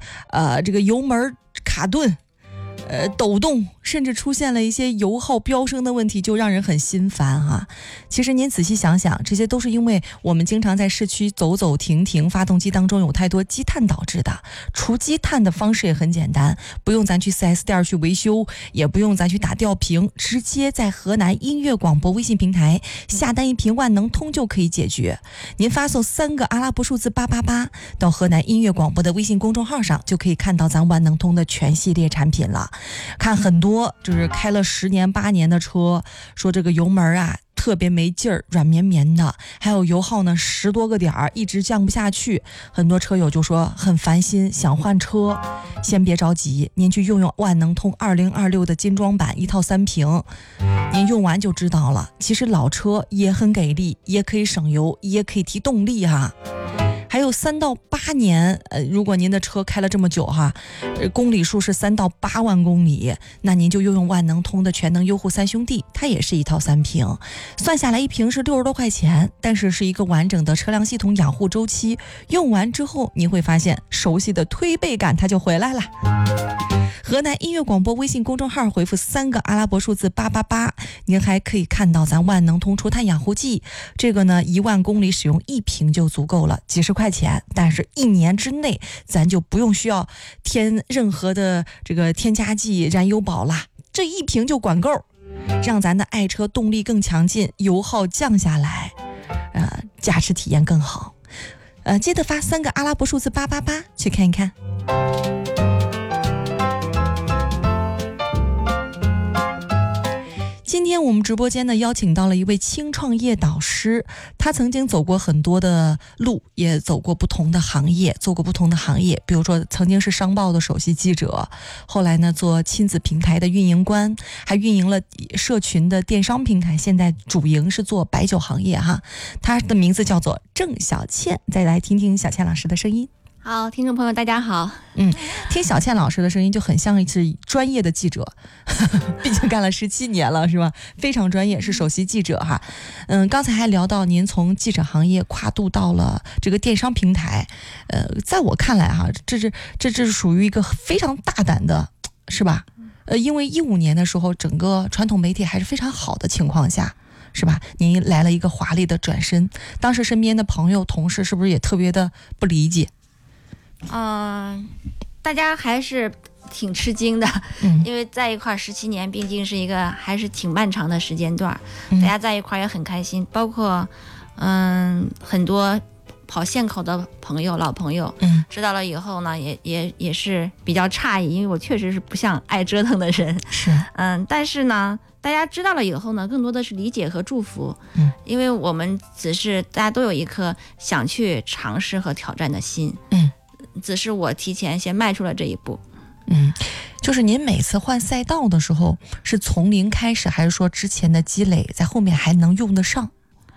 这个油门卡顿。抖动，甚至出现了一些油耗飙升的问题，就让人很心烦啊。其实您仔细想想，这些都是因为我们经常在市区走走停停，发动机当中有太多积碳导致的。除积碳的方式也很简单，不用咱去 4S 店去维修，也不用咱去打吊瓶，直接在河南音乐广播微信平台下单一瓶万能通就可以解决。您发送3个阿拉伯数字888到河南音乐广播的微信公众号上，就可以看到咱万能通的全系列产品了。看很多就是开了10年8年的车，说这个油门啊特别没劲儿，软绵绵的，还有油耗呢10多个点一直降不下去，很多车友就说很烦心，想换车。先别着急，您去用万能通2026的精装版1套3瓶，您用完就知道了。其实老车也很给力，也可以省油，也可以提动力哈。还有3到8年，如果您的车开了这么久哈，公里数是3到8万公里，那您就用万能通的全能优护3兄弟，它也是1套3瓶，算下来一瓶是60多块钱，但是一个完整的车辆系统养护周期，用完之后你会发现熟悉的推背感它就回来了。河南音乐广播微信公众号回复3个阿拉伯数字888，您还可以看到咱万能通除碳养护剂，这个呢1万公里使用1瓶就足够了，几十块钱，但是1年之内咱就不用需要添任何的这个添加剂、燃油宝啦，这1瓶就管够，让咱的爱车动力更强劲，油耗降下来，驾驶体验更好。记得发3个阿拉伯数字888去看一看。今天我们直播间呢邀请到了一位轻创业导师，他曾经走过很多的路，也走过不同的行业，做过不同的行业，比如说曾经是商报的首席记者，后来呢做亲子平台的运营官，还运营了社群的电商平台，现在主营是做白酒行业哈。他的名字叫做郑小倩，再来听听小倩老师的声音。 好，听众朋友大家好。 听小倩老师的声音就很像是专业的记者，毕竟干了17年了是吧，非常专业，是首席记者哈。刚才还聊到您从记者行业跨度到了这个电商平台，在我看来哈，这是属于一个非常大胆的，是吧？因为15年的时候整个传统媒体还是非常好的情况下，是吧？您来了一个华丽的转身，当时身边的朋友同事是不是也特别的不理解？ 大家还是挺吃惊的，因为在一块17年毕竟是一个还是挺漫长的时间段，大家在一块也很开心，包括很多跑县口的朋友老朋友，知道了以后呢也是比较诧异，因为我确实是不像爱折腾的人， 是但是呢大家知道了以后呢，更多的是理解和祝福，因为我们只是大家都有一颗想去尝试和挑战的心，只是我提前先迈出了这一步。 就是您每次换赛道的时候是从零开始，还是说之前的积累在后面还能用得上？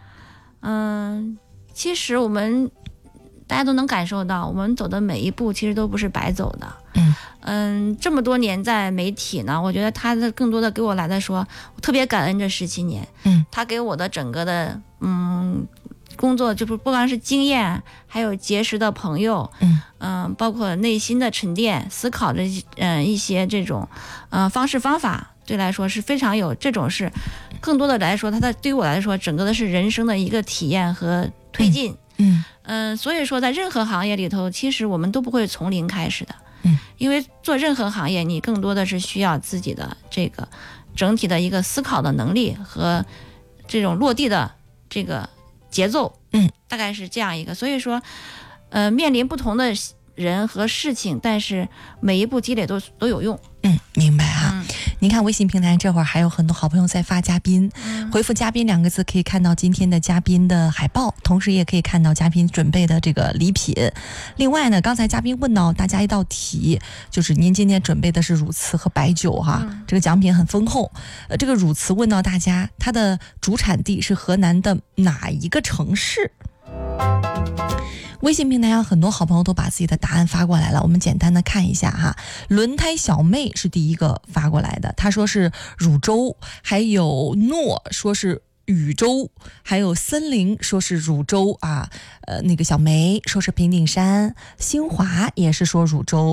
其实我们大家都能感受到，我们走的每一步其实都不是白走的。这么多年在媒体呢，我觉得它的更多的给我来说，我特别感恩这17年。它给我的整个的工作，就是不光是经验，还有结识的朋友，包括内心的沉淀、思考的一些这种方式方法，对来说是非常有这种是，更多的来说，对于我来说，整个的是人生的一个体验和推进。所以说在任何行业里头，其实我们都不会从零开始的，因为做任何行业，你更多的是需要自己的这个整体的一个思考的能力和这种落地的这个节奏，大概是这样一个。所以说面临不同的人和事情，但是每一步积累都有用。 明白哈。您看微信平台这会儿还有很多好朋友在发嘉宾，回复嘉宾2个字可以看到今天的嘉宾的海报，同时也可以看到嘉宾准备的这个礼品。另外呢，刚才嘉宾问到大家一道题，就是您今天准备的是乳瓷和白酒哈，这个奖品很丰厚。这个乳瓷问到大家，它的主产地是河南的哪一个城市？微信平台上很多好朋友都把自己的答案发过来了，我们简单的看一下哈。轮胎小妹是第一个发过来的，她说是汝州，还有诺说是禹州，还有森林说是汝州啊，那个小梅说是平顶山，新华也是说汝州。